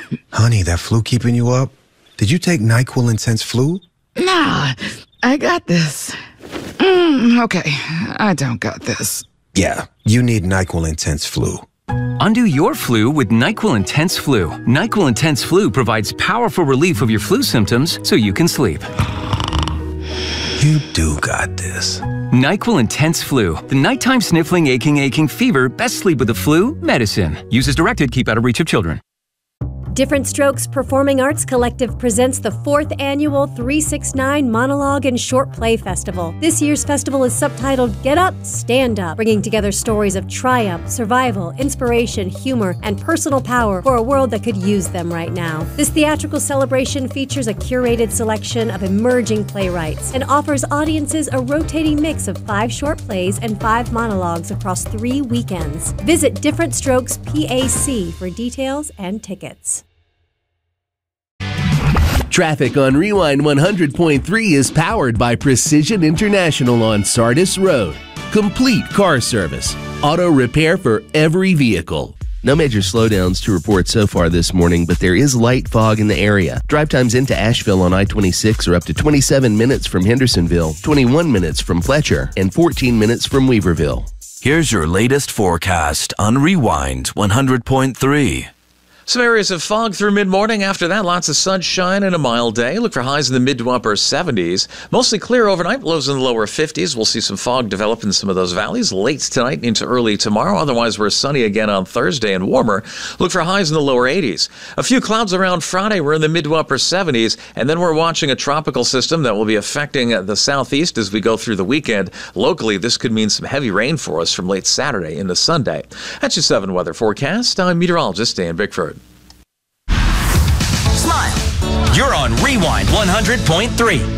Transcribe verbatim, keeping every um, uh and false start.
Honey, that flu keeping you up? Did you take NyQuil Intense Flu? Nah, I got this. Mm, okay, I don't got this. Yeah, you need NyQuil Intense Flu. Undo your flu with NyQuil Intense Flu. NyQuil Intense Flu provides powerful relief of your flu symptoms so you can sleep. You do got this. NyQuil Intense Flu. The nighttime sniffling, aching, aching fever. Best sleep with the flu medicine. Use as directed. Keep out of reach of children. Different Strokes Performing Arts Collective presents the fourth annual three six nine Monologue and Short Play Festival. This year's festival is subtitled Get Up, Stand Up, bringing together stories of triumph, survival, inspiration, humor, and personal power for a world that could use them right now. This theatrical celebration features a curated selection of emerging playwrights and offers audiences a rotating mix of five short plays and five monologues across three weekends. Visit Different Strokes P A C for details and tickets. Traffic on Rewind one hundred point three is powered by Precision International on Sardis Road. Complete car service. Auto repair for every vehicle. No major slowdowns to report so far this morning, but there is light fog in the area. Drive times into Asheville on I twenty-six are up to twenty-seven minutes from Hendersonville, twenty-one minutes from Fletcher, and fourteen minutes from Weaverville. Here's your latest forecast on Rewind one hundred point three. Some areas of fog through mid-morning. After that, lots of sunshine and a mild day. Look for highs in the mid to upper seventies. Mostly clear overnight, lows in the lower fifties. We'll see some fog develop in some of those valleys late tonight into early tomorrow. Otherwise, we're sunny again on Thursday and warmer. Look for highs in the lower eighties. A few clouds around Friday. We're in the mid to upper seventies. And then we're watching a tropical system that will be affecting the southeast as we go through the weekend. Locally, this could mean some heavy rain for us from late Saturday into Sunday. That's your seven weather forecast. I'm meteorologist Dan Bickford. Smile. You're on Rewind one hundred point three.